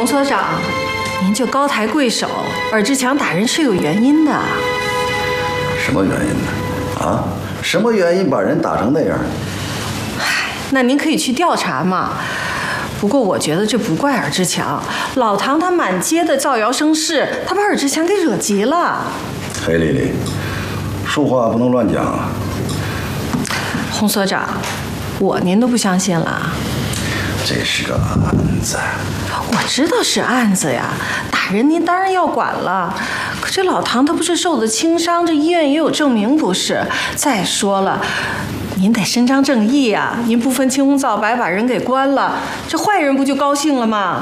洪所长，您就高抬贵手，尔志强打人是有原因的。 什么原因呢？啊？什么原因把人打成那样？ 那您可以去调查嘛。不过我觉得这不怪尔志强，老唐他满街的造谣生事，他把尔志强给惹急了。 黑丽丽，说话不能乱讲啊。 洪所长，您都不相信了？ 这是个案子。 我知道是案子呀，打人您当然要管了。可这老唐他不是受的轻伤，这医院也有证明不是？再说了，您得伸张正义呀，您不分青红皂白把人给关了，这坏人不就高兴了吗？